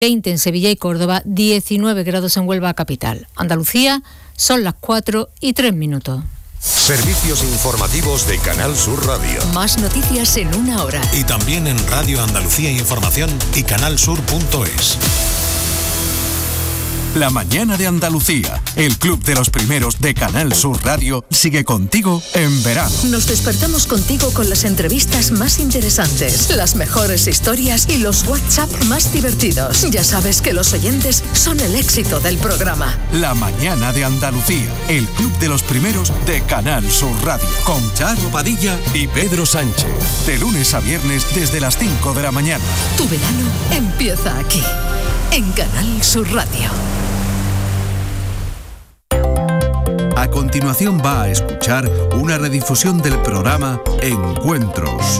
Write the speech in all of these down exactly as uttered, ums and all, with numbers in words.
veinte en Sevilla y Córdoba, diecinueve grados en Huelva capital. Andalucía, son las cuatro y tres minutos. Servicios informativos de Canal Sur Radio. Más noticias en una hora. Y también en Radio Andalucía Información y canalsur punto es. La mañana de Andalucía, el club de los primeros de Canal Sur Radio, sigue contigo en verano. Nos despertamos contigo con las entrevistas más interesantes, las mejores historias y los WhatsApp más divertidos. Ya sabes que los oyentes son el éxito del programa. La mañana de Andalucía, el club de los primeros de Canal Sur Radio, con Charo Padilla y Pedro Sánchez. De lunes a viernes desde las cinco de la mañana. Tu verano empieza aquí, en Canal Sur Radio. A continuación va a escuchar una redifusión del programa Encuentros.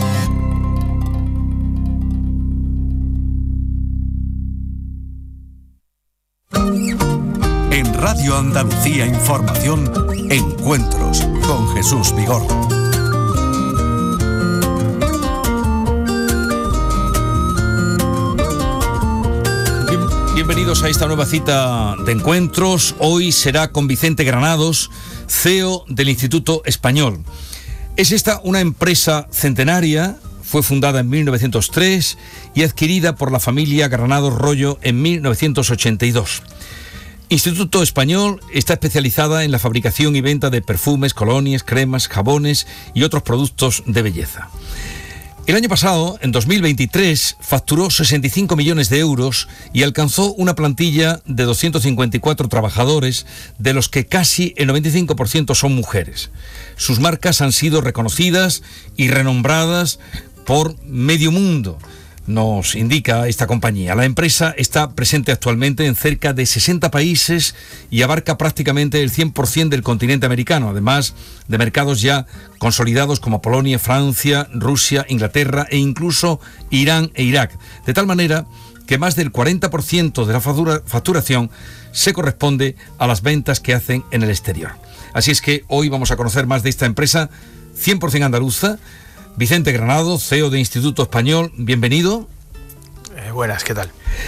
En Radio Andalucía Información, Encuentros con Jesús Vigorra. Bienvenidos a esta nueva cita de Encuentros. Hoy será con Vicente Granados, C E O del Instituto Español. Es esta una empresa centenaria, fue fundada en mil novecientos tres y adquirida por la familia Granados Rollo en mil novecientos ochenta y dos. Instituto Español está especializada en la fabricación y venta de perfumes, colonias, cremas, jabones y otros productos de belleza. El año pasado, en dos mil veintitrés, facturó sesenta y cinco millones de euros y alcanzó una plantilla de doscientos cincuenta y cuatro trabajadores, de los que casi el noventa y cinco por ciento son mujeres. Sus marcas han sido reconocidas y renombradas por medio mundo, nos indica esta compañía. La empresa está presente actualmente en cerca de sesenta países y abarca prácticamente el cien por ciento del continente americano, además de mercados ya consolidados como Polonia, Francia, Rusia, Inglaterra e incluso Irán e Irak. De tal manera que más del cuarenta por ciento de la factura, facturación se corresponde a las ventas que hacen en el exterior. Así es que hoy vamos a conocer más de esta empresa cien por ciento andaluza. Vicente Granado, C E O de Instituto Español, bienvenido. Eh, buenas, ¿qué tal?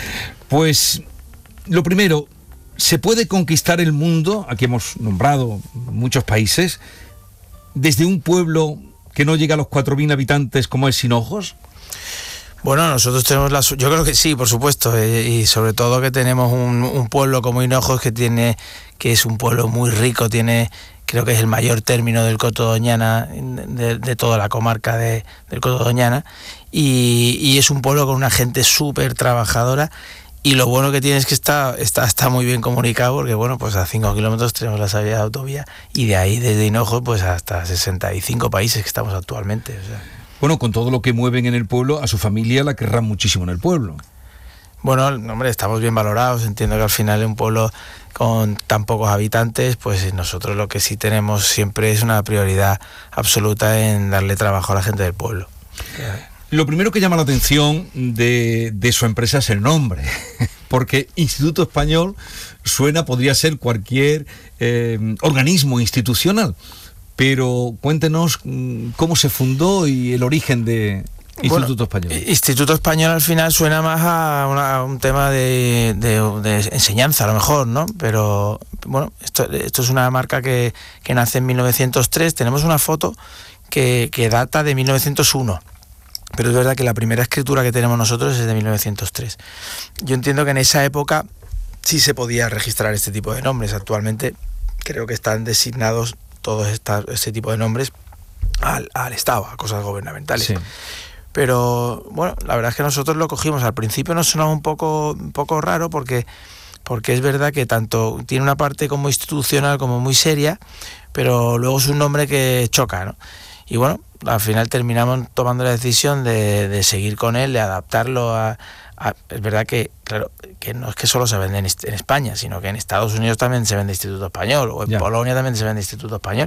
Pues lo primero, ¿se puede conquistar el mundo? Aquí hemos nombrado muchos países, desde un pueblo que no llega a los cuatro mil habitantes como es Hinojos. Bueno, nosotros tenemos la... Yo creo que sí, por supuesto, eh, y sobre todo que tenemos un, un pueblo como Hinojos que tiene, que es un pueblo muy rico, tiene... Creo que es el mayor término del Coto Doñana, de, de toda la comarca de, del Coto Doñana, y, y es un pueblo con una gente súper trabajadora, y lo bueno que tiene es que está, está, está muy bien comunicado, porque bueno, pues a cinco kilómetros tenemos la salida de autovía, y de ahí desde Hinojos pues hasta sesenta y cinco países que estamos actualmente. O sea. Bueno, con todo lo que mueven en el pueblo, a su familia la querrán muchísimo en el pueblo. Bueno, hombre, estamos bien valorados, entiendo que al final en un pueblo con tan pocos habitantes, pues nosotros lo que sí tenemos siempre es una prioridad absoluta en darle trabajo a la gente del pueblo. Lo primero que llama la atención de, de su empresa es el nombre, porque Instituto Español suena, podría ser cualquier eh, organismo institucional, pero cuéntenos cómo se fundó y el origen de Instituto bueno, Español. Instituto Español al final suena más a, una, a un tema de, de, de enseñanza a lo mejor, ¿no? Pero bueno, esto, esto es una marca que, que nace en mil novecientos tres, tenemos una foto que, que data de mil novecientos uno. Pero es verdad que la primera escritura que tenemos nosotros es de mil novecientos tres. Yo entiendo que en esa época sí se podía registrar este tipo de nombres. Actualmente creo que están designados todos esta, este tipo de nombres al, al Estado, a cosas gubernamentales. Sí. Pero bueno, la verdad es que nosotros lo cogimos. Al principio nos sonaba un poco, un poco raro porque, porque es verdad que tanto tiene una parte como institucional como muy seria, pero luego es un nombre que choca, ¿no? Y bueno, al final terminamos tomando la decisión de, de seguir con él, de adaptarlo a, a... Es verdad que, claro, que no es que solo se vende en, en España, sino que en Estados Unidos también se vende Instituto Español, o en ya. Polonia también se vende Instituto Español.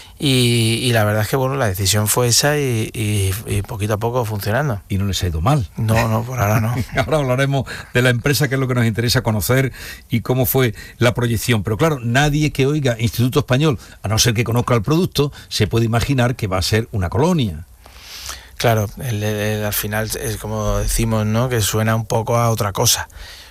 Y, y la verdad es que bueno, la decisión fue esa y, y, y poquito a poco funcionando. Y no les ha ido mal. No, no, por ahora no. Ahora hablaremos de la empresa, que es lo que nos interesa conocer y cómo fue la proyección. Pero claro, nadie que oiga Instituto Español, a no ser que conozca el producto, se puede imaginar que va a ser una colonia. Claro, el, el, el, al final es como decimos, ¿no? Que suena un poco a otra cosa.